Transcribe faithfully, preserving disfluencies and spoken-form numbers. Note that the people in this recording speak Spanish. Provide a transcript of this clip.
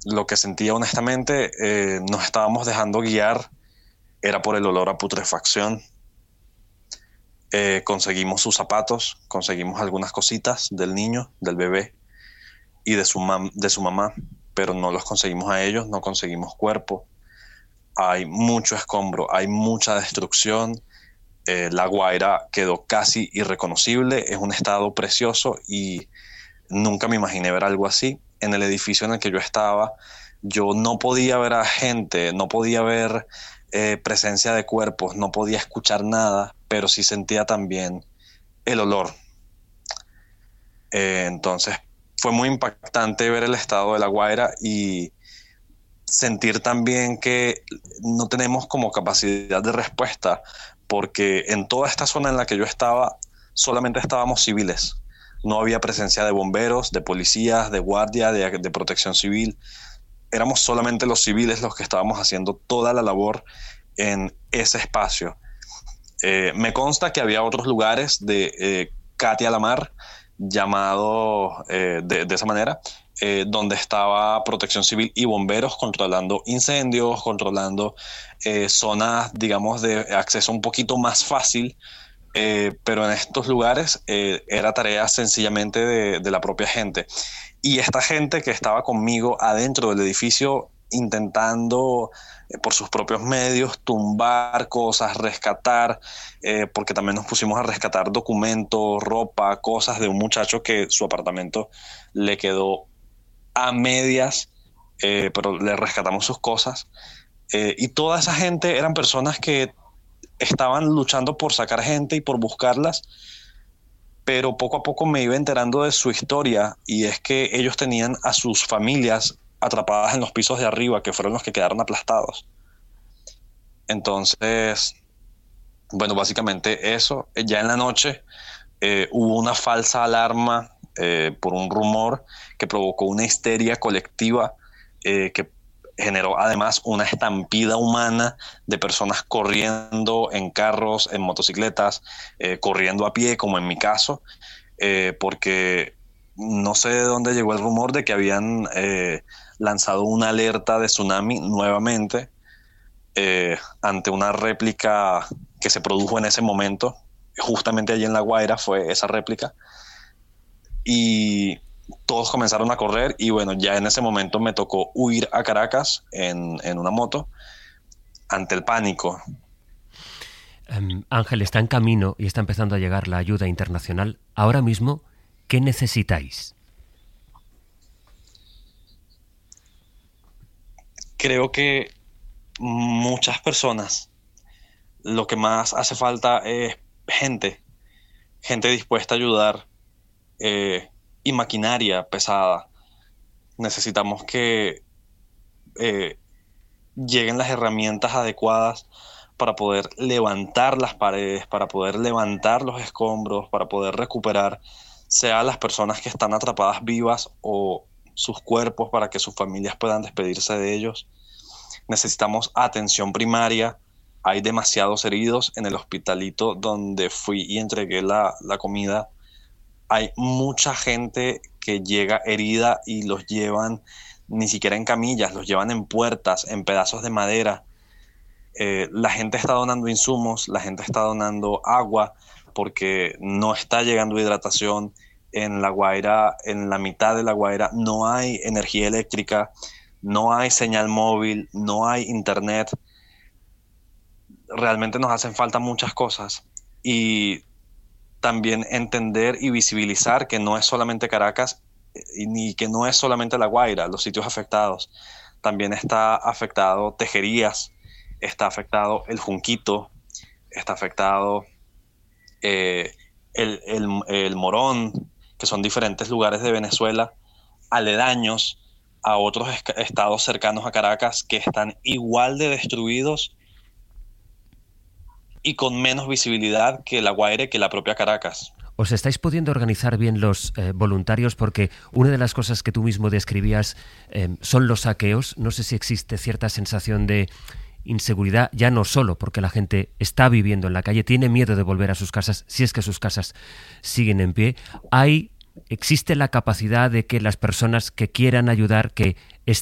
Lo que sentía honestamente, eh, nos estábamos dejando guiar, era por el olor a putrefacción. Eh, conseguimos sus zapatos, conseguimos algunas cositas del niño, del bebé y de su, mam de su mamá, pero no los conseguimos a ellos, no conseguimos cuerpo. Hay mucho escombro, hay mucha destrucción. Eh, La Guaira quedó casi irreconocible, es un estado precioso y nunca me imaginé ver algo así. En el edificio en el que yo estaba, yo no podía ver a gente, no podía ver eh, presencia de cuerpos, no podía escuchar nada, pero sí sentía también el olor. Eh, entonces fue muy impactante ver el estado de La Guaira y sentir también que no tenemos como capacidad de respuesta, porque en toda esta zona en la que yo estaba solamente estábamos civiles. No había presencia de bomberos, de policías, de guardia, de, de protección civil. Éramos solamente los civiles los que estábamos haciendo toda la labor en ese espacio. Eh, me consta que había otros lugares de eh, Katia Lamar, llamado eh, de, de esa manera, eh, donde estaba protección civil y bomberos controlando incendios, controlando eh, zonas, digamos, de acceso un poquito más fácil, eh, pero en estos lugares eh, era tarea sencillamente de, de la propia gente. Y esta gente que estaba conmigo adentro del edificio intentando eh, por sus propios medios tumbar cosas, rescatar, eh, porque también nos pusimos a rescatar documentos, ropa, cosas de un muchacho que su apartamento le quedó a medias, eh, pero le rescatamos sus cosas. Eh, y toda esa gente eran personas que estaban luchando por sacar gente y por buscarlas, pero poco a poco me iba enterando de su historia, y es que ellos tenían a sus familias atrapadas en los pisos de arriba, que fueron los que quedaron aplastados. Entonces, bueno, básicamente eso. Ya en la noche eh, hubo una falsa alarma eh, por un rumor que provocó una histeria colectiva, eh, que generó además una estampida humana de personas corriendo en carros, en motocicletas, eh, corriendo a pie, como en mi caso, eh, porque no sé de dónde llegó el rumor de que habían eh, lanzado una alerta de tsunami nuevamente, eh, ante una réplica que se produjo en ese momento. Justamente allí en La Guaira fue esa réplica. Y todos comenzaron a correr y bueno, ya en ese momento me tocó huir a Caracas en, en una moto ante el pánico. Um, Ángel, está en camino y está empezando a llegar la ayuda internacional. Ahora mismo, ¿qué necesitáis? Creo que muchas personas, lo que más hace falta es gente, gente dispuesta a ayudar, eh, y maquinaria pesada. Necesitamos que eh, lleguen las herramientas adecuadas para poder levantar las paredes, para poder levantar los escombros, para poder recuperar, sea las personas que están atrapadas vivas o sus cuerpos, para que sus familias puedan despedirse de ellos. Necesitamos atención primaria. Hay demasiados heridos en el hospitalito donde fui y entregué la, la comida. Hay mucha gente que llega herida y los llevan ni siquiera en camillas, los llevan en puertas, en pedazos de madera. Eh, la gente está donando insumos, la gente está donando agua, porque no está llegando hidratación. En La Guaira, en la mitad de La Guaira, no hay energía eléctrica, no hay señal móvil, no hay internet. Realmente nos hacen falta muchas cosas. Y también entender y visibilizar que no es solamente Caracas, eh, ni que no es solamente La Guaira, los sitios afectados. También está afectado Tejerías, está afectado El Junquito, está afectado eh, el, el, el Morón, que son diferentes lugares de Venezuela aledaños a otros es- estados cercanos a Caracas, que están igual de destruidos y con menos visibilidad que La Guaira, que la propia Caracas. ¿Os estáis pudiendo organizar bien los eh, voluntarios? Porque una de las cosas que tú mismo describías eh, son los saqueos. No sé si existe cierta sensación de inseguridad, ya no solo porque la gente está viviendo en la calle, tiene miedo de volver a sus casas, si es que sus casas siguen en pie. Hay, existe la capacidad de que las personas que quieran ayudar, que